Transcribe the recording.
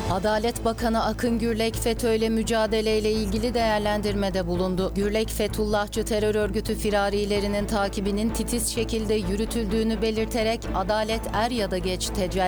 Adalet Bakanı Akın Gürlek, FETÖ'yle mücadeleyle ilgili değerlendirmede bulundu. Gürlek, Fethullahçı terör örgütü firarilerinin takibinin titiz şekilde yürütüldüğünü belirterek adalet er ya da geç tecelli